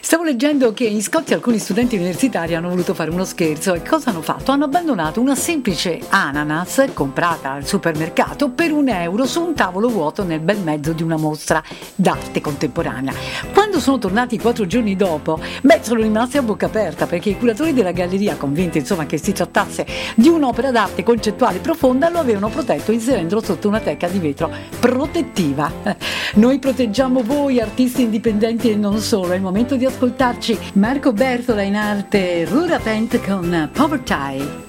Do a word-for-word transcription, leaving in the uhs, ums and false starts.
Stavo leggendo che in Scozia alcuni studenti universitari hanno voluto fare uno scherzo e cosa hanno fatto? Hanno abbandonato una semplice ananas comprata al supermercato per un euro su un tavolo vuoto nel bel mezzo di una mostra d'arte contemporanea. Quando sono tornati quattro giorni dopo, beh, sono rimasti a bocca aperta perché i curatori della galleria, convinti insomma che si trattasse di un'opera d'arte concettuale profonda, lo avevano protetto inserendolo sotto una teca di vetro protettiva. Noi proteggiamo voi, artisti indipendenti e non solo. È il momento di ascoltarci Marco Bertola in arte Rura Paint con Poverty.